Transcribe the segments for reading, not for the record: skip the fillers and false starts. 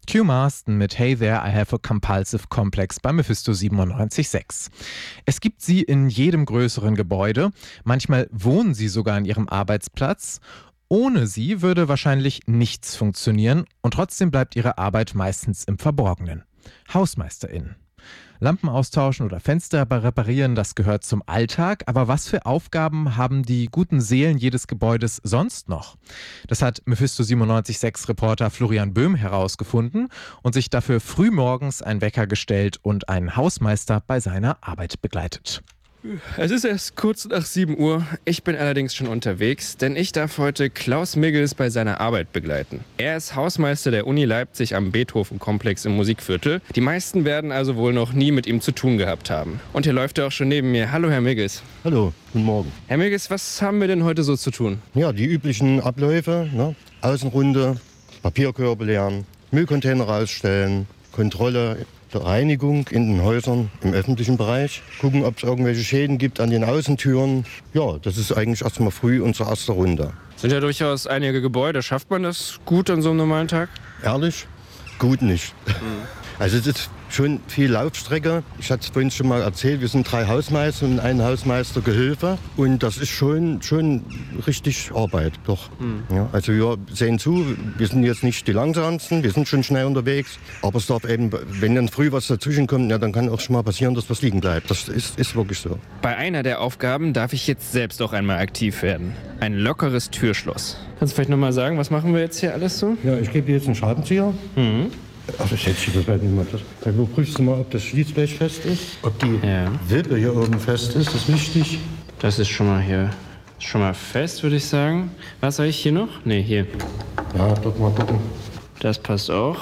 Q Marston mit Hey There, I Have a Compulsive Complex bei Mephisto 97.6. Es gibt sie in jedem größeren Gebäude. Manchmal wohnen sie sogar an ihrem Arbeitsplatz. Ohne sie würde wahrscheinlich nichts funktionieren und trotzdem bleibt ihre Arbeit meistens im Verborgenen. HausmeisterInnen. Lampen austauschen oder Fenster reparieren, das gehört zum Alltag. Aber was für Aufgaben haben die guten Seelen jedes Gebäudes sonst noch? Das hat Mephisto 97.6-Reporter Florian Böhm herausgefunden und sich dafür frühmorgens einen Wecker gestellt und einen Hausmeister bei seiner Arbeit begleitet. Es ist erst kurz nach 7 Uhr. Ich bin allerdings schon unterwegs, denn ich darf heute Klaus Miggels bei seiner Arbeit begleiten. Er ist Hausmeister der Uni Leipzig am Beethoven-Komplex im Musikviertel. Die meisten werden also wohl noch nie mit ihm zu tun gehabt haben. Und hier läuft er auch schon neben mir. Hallo, Herr Miggels. Hallo, guten Morgen. Herr Miggels, was haben wir denn heute so zu tun? Ja, die üblichen Abläufe, ne? Außenrunde, Papierkörbe leeren, Müllcontainer rausstellen, Kontrolle der Reinigung in den Häusern im öffentlichen Bereich, gucken, ob es irgendwelche Schäden gibt an den Außentüren. Ja, das ist eigentlich erstmal früh unsere erste Runde. Sind ja durchaus einige Gebäude. Schafft man das gut an so einem normalen Tag? Ehrlich? Gut nicht. Also es ist schon viel Laufstrecke. Ich hatte es vorhin schon mal erzählt, wir sind 3 Hausmeister und ein Hausmeistergehilfe. Und das ist schon richtig Arbeit, doch. Ja, also wir sehen zu, wir sind jetzt nicht die Langsamsten, wir sind schon schnell unterwegs. Aber es darf eben, wenn dann früh was dazwischen kommt, ja, dann kann auch schon mal passieren, dass was liegen bleibt. Das ist wirklich so. Bei einer der Aufgaben darf ich jetzt selbst auch einmal aktiv werden. Ein lockeres Türschloss. Kannst du vielleicht nochmal sagen, was machen wir jetzt hier alles so? Ja, ich gebe dir jetzt einen Schraubenzieher. Ach, das hätte ich überhaupt nicht mal. Dann prüfst du mal, ob das Schließblech fest ist, ob die Wippe hier oben fest ist, das ist wichtig. Das ist schon mal fest, würde ich sagen. Was soll ich hier noch? Ne, hier. Ja, doch mal gucken. Das passt auch.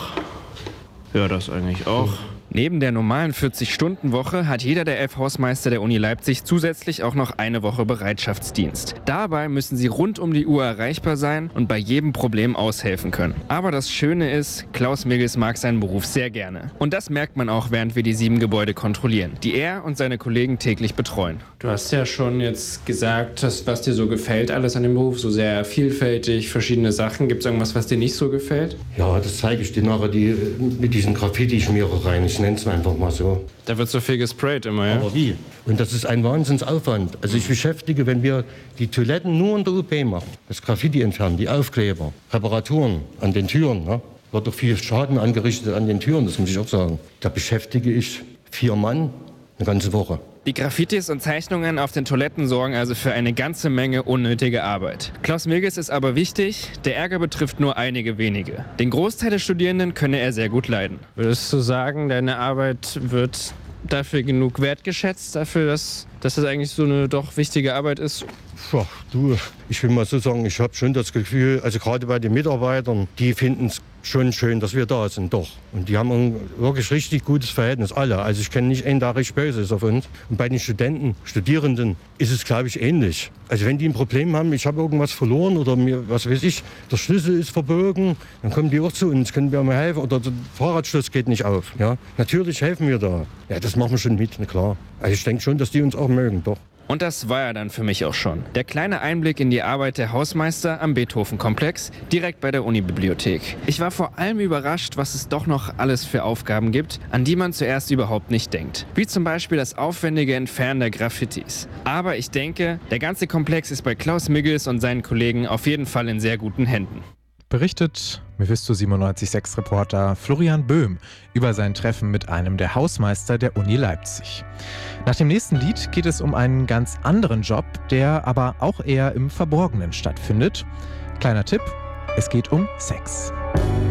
Ja, das eigentlich auch. Neben der normalen 40-Stunden-Woche hat jeder der 11 Hausmeister der Uni Leipzig zusätzlich auch noch eine Woche Bereitschaftsdienst. Dabei müssen sie rund um die Uhr erreichbar sein und bei jedem Problem aushelfen können. Aber das Schöne ist, Klaus Miggels mag seinen Beruf sehr gerne. Und das merkt man auch, während wir die 7 Gebäude kontrollieren, die er und seine Kollegen täglich betreuen. Du hast ja schon jetzt gesagt, was dir so gefällt alles an dem Beruf, so sehr vielfältig, verschiedene Sachen. Gibt es irgendwas, was dir nicht so gefällt? Ja, das zeige ich dir nachher mit diesen Graffiti-Schmierereien. Ich nenne es einfach mal so. Da wird so viel gesprayt immer, ja? Aber wie? Und das ist ein Wahnsinnsaufwand. Also ich beschäftige, wenn wir die Toiletten nur in der UP machen, das Graffiti entfernen, die Aufkleber, Reparaturen an den Türen, ne? Wird doch viel Schaden angerichtet an den Türen, das muss ich auch sagen. Da beschäftige ich 4 Mann eine ganze Woche. Die Graffitis und Zeichnungen auf den Toiletten sorgen also für eine ganze Menge unnötige Arbeit. Klaus Miggels ist aber wichtig, der Ärger betrifft nur einige wenige. Den Großteil der Studierenden könne er sehr gut leiden. Würdest du sagen, deine Arbeit wird dafür genug wertgeschätzt, dafür, dass das eigentlich so eine doch wichtige Arbeit ist? Puh, du, ich will mal so sagen, ich habe schon das Gefühl, also gerade bei den Mitarbeitern, die finden es schon schön, dass wir da sind, doch. Und die haben ein wirklich richtig gutes Verhältnis, alle. Also ich kenne nicht einen, der richtig böse ist auf uns. Und bei den Studierenden ist es, glaube ich, ähnlich. Also wenn die ein Problem haben, ich habe irgendwas verloren oder mir, was weiß ich, der Schlüssel ist verbogen, dann kommen die auch zu uns, können wir mal helfen. Oder der Fahrradschloss geht nicht auf. Ja? Natürlich helfen wir da. Ja, das machen wir schon mit, na klar. Also ich denke schon, dass die uns auch mögen, doch. Und das war er dann für mich auch schon. Der kleine Einblick in die Arbeit der Hausmeister am Beethoven-Komplex, direkt bei der Unibibliothek. Ich war vor allem überrascht, was es doch noch alles für Aufgaben gibt, an die man zuerst überhaupt nicht denkt. Wie zum Beispiel das aufwendige Entfernen der Graffitis. Aber ich denke, der ganze Komplex ist bei Klaus Miggels und seinen Kollegen auf jeden Fall in sehr guten Händen. Berichtet Mephisto 97.6-Reporter Florian Böhm über sein Treffen mit einem der Hausmeister der Uni Leipzig. Nach dem nächsten Lied geht es um einen ganz anderen Job, der aber auch eher im Verborgenen stattfindet. Kleiner Tipp, es geht um Sex.